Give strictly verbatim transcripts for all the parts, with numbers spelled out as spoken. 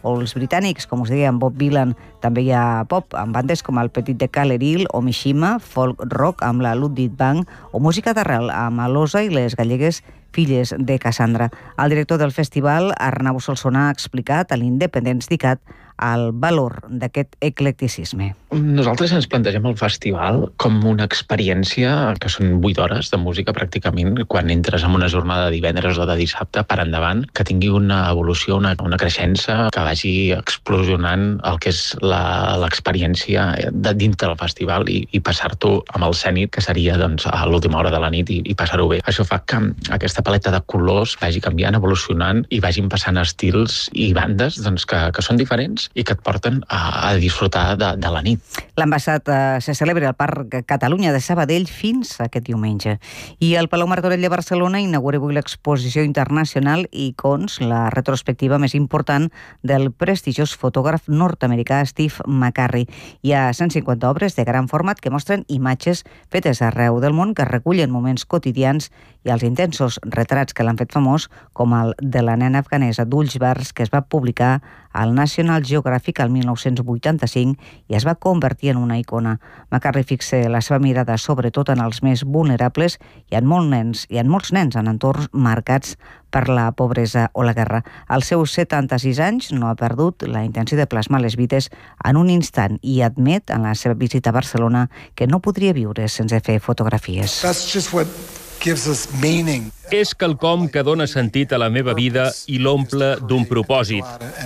o els britànics, com us deia, amb Bob Dylan. També hi ha pop, amb bandes com el Petit de Caleril o Mishima, folk rock amb la Ludwig Band o música d'arrel amb Alosa i les gallegues Filles de Cassandra. El director del festival, Arnau Solsona, ha explicat a l'Independent Dicat el valor d'aquest eclecticisme. Nosaltres ens plantegem el festival com una experiència que són vuit hores de música pràcticament quan entres en una jornada de divendres o de dissabte per endavant, que tingui una evolució, una, una creixença, que vagi explosionant el que és l'experiència de dintre del festival i, i passar-t'ho amb el zènit, que seria doncs, a l'última hora de la nit i, i passar-ho bé. Això fa que aquesta paleta de colors vagi canviant, evolucionant i vagin passant estils i bandes doncs, que, que són diferents i que et porten a, a disfrutar de, de la nit. L'any passat eh, se celebra al Parc Catalunya de Sabadell fins aquest diumenge. I el Palau Martorell de Barcelona inaugura avui l'exposició internacional Icons, la retrospectiva més important del prestigiós fotògraf nord-americà Steve McCurry. Hi ha cent cinquanta obres de gran format que mostren imatges fetes arreu del món que recullen moments quotidians i els intensos retrats que l'han fet famós, com el de la nena afganesa d'ulls verds que es va publicar al National Geographic el mil nou-cents vuitanta-cinc i es va convertir en una icona. McCurry fixa la seva mirada sobretot en els més vulnerables i en molts nens, i en molts nens en entorns marcats per la pobresa o la guerra. Als seus setanta-sis anys no ha perdut la intenció de plasmar les vides en un instant i admet en la seva visita a Barcelona que no podria viure sense fer fotografies. That's just what gives us meaning. És quelcom que dona sentit a la meva vida i l'omple d'un propòsit.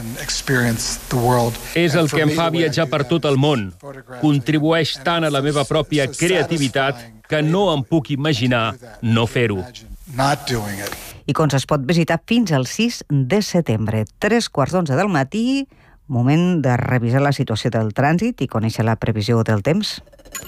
És el que em fa viatjar per tot el món. Contribueix tant a la meva pròpia creativitat que no em puc imaginar no fer-ho. Icons es pot visitar fins al sis de setembre. Tres quarts d'onze del matí, moment de revisar la situació del trànsit i conèixer la previsió del temps.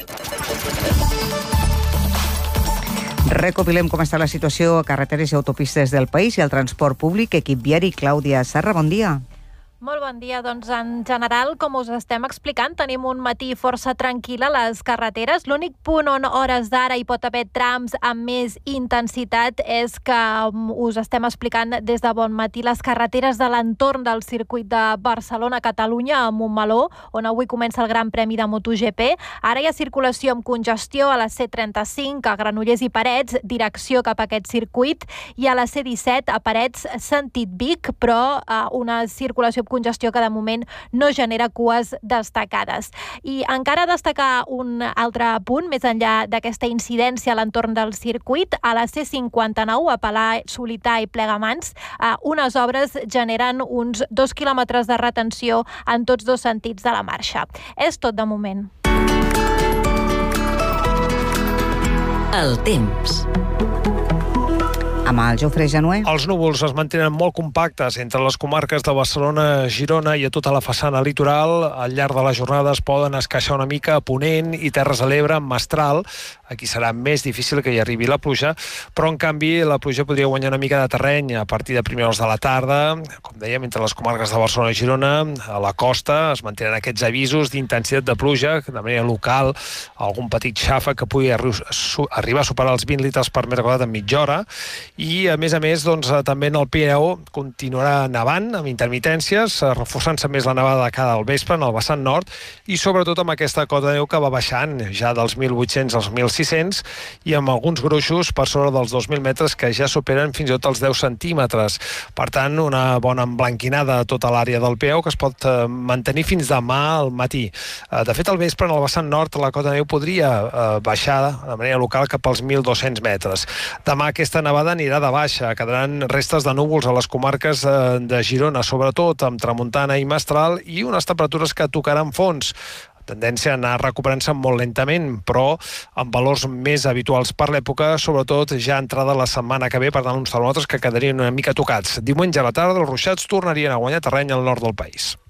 Recopilem com està la situació a carreteres i autopistes del país i al transport públic. Equip viari, Clàudia Serra, bon dia. Molt bon dia. Doncs en general, com us estem explicant, tenim un matí força tranquil a les carreteres. L'únic punt on hores d'ara hi pot haver trams amb més intensitat és que us estem explicant des de bon matí les carreteres de l'entorn del circuit de Barcelona-Catalunya a Montmeló, on avui comença el Gran Premi de MotoGP. Ara hi ha circulació amb congestió a la C trenta-cinc, a Granollers i Parets, direcció cap a aquest circuit, i a la C disset, a Parets, sentit Vic, però eh, una circulació congestió que de moment no genera cues destacades. I encara destacar un altre punt, més enllà d'aquesta incidència a l'entorn del circuit, a la C cinquanta-nou, a Palau Solità i Plegamans, eh, unes obres generen uns dos quilòmetres de retenció en tots dos sentits de la marxa. És tot de moment. El temps. Amb el Jofre Janué. Els núvols es mantenen molt compactes entre les comarques de Barcelona, Girona i a tota la façana litoral. Al llarg de la jornada es poden esqueixar una mica a Ponent i Terres de l'Ebre, amb Mestral. Aquí serà més difícil que hi arribi la pluja, però en canvi la pluja podria guanyar una mica de terreny a partir de primeres hores de la tarda. Com dèiem, entre les comarques de Barcelona i Girona, a la costa es mantenen aquests avisos d'intensitat de pluja, de manera local, algun petit xàfec que pugui arribar a superar els vint litres per metre quadrat en mitja hora. I, a més a més, doncs, també en el Pirineu continuarà nevant, amb intermitències, reforçant-se més la nevada de cara al vespre en el vessant nord, i sobretot amb aquesta cota de neu que va baixant ja dels mil vuit-cents als mil sis-cents, i amb alguns gruixos per sobre dels dos mil metres que ja superen fins i tot els deu centímetres. Per tant, una bona emblanquinada a tota l'àrea del Pirineu que es pot mantenir fins demà al matí. De fet, al vespre en el vessant nord la cota de neu podria baixar de manera local cap als mil dos-cents metres. Demà aquesta nevada anirà de baixa, quedaran restes de núvols a les comarques de Girona, sobretot amb tramuntana i mestral, i unes temperatures que tocaran fons. Tendència a anar recuperant-se molt lentament, però amb valors més habituals per l'època, sobretot ja entrada la setmana que ve, per tant uns termòmetres que quedarien una mica tocats. Diumenge a la tarda els ruixats tornarien a guanyar terreny al nord del país.